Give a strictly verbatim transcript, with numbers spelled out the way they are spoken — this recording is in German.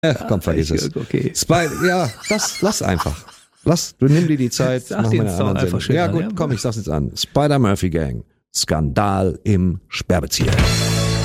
Ach, komm, vergiss es. Okay. Spy, ja, das, lass einfach. Lass, du nimm dir die Zeit. Sag mach den mal eine Song andere einfach Sendung. Ja schön an, gut, ja. komm, ich sag's jetzt an. Spider-Murphy Gang. Skandal im Sperrbezirk.